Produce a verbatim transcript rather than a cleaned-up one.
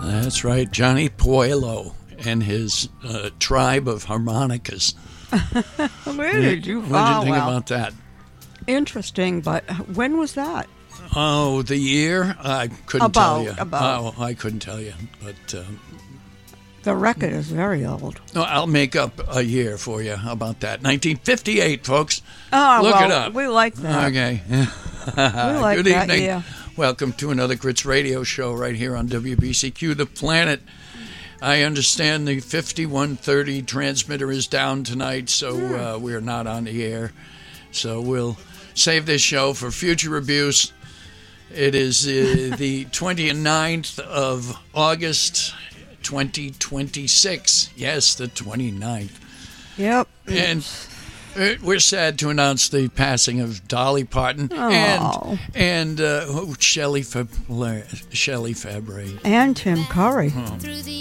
That's right, Johnny Puello and his uh, tribe of harmonicas. Where did you? What did oh, you think well, about that? Interesting, but when was that? Oh, the year? I couldn't About, tell you. about. Oh, I couldn't tell you. But um, The record is very old. no, I'll make up a year for you. How about that? nineteen fifty-eight, folks. Oh, Look well, it up. we like that. Okay. We like Good that, evening. yeah. Welcome to another Grits Radio show right here on W B C Q, The Planet. I understand the fifty-one thirty transmitter is down tonight, so uh, we're not on the air. So we'll save this show for future abuse. It is uh, the twenty-ninth of August, twenty twenty-six. Yes, the twenty-ninth. Yep. And uh, we're sad to announce the passing of Dolly Parton Oh. and and uh, oh, Shelley Fabre. Shelley Fabre. And Tim Curry. Oh. Through the